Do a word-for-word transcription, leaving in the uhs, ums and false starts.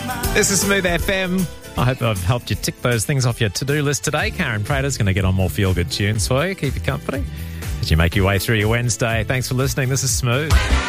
This is Smooth F M. I hope I've helped you tick those things off your to-do list today. Karen Prater's going to get on more feel-good tunes for you, keep you company as you make your way through your Wednesday. Thanks for listening. This is Smooth.